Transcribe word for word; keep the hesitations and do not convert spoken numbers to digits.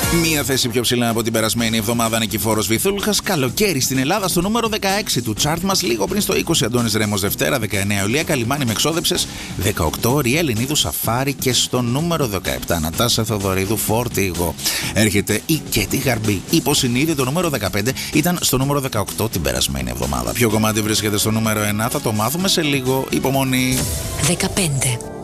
Μία θέση πιο ψηλά από την περασμένη εβδομάδα, Νικηφόρος Βυθούλχας. Καλοκαίρι στην Ελλάδα στο νούμερο δεκαέξι του chart μας. Λίγο πριν στο είκοσι, Αντώνης Ρέμος Δευτέρα. δεκαεννέα, Ιουλία Καλυμάνη με εξόδεψες. δεκαοκτώ, Ριέ Ελληνίδου Σαφάρι. Και στο νούμερο δεκαεπτά, Νατάσα Θοδωρίδου Φόρτιγο. Έρχεται η Κέτι Γαρμπή. Υποσυνείδη, το νούμερο δεκαπέντε ήταν στο νούμερο δεκαοκτώ την περασμένη εβδομάδα. Ποιο κομμάτι βρίσκεται στο νούμερο ένα, θα το μάθουμε σε λίγο. Υπομονή. δεκαπέντε.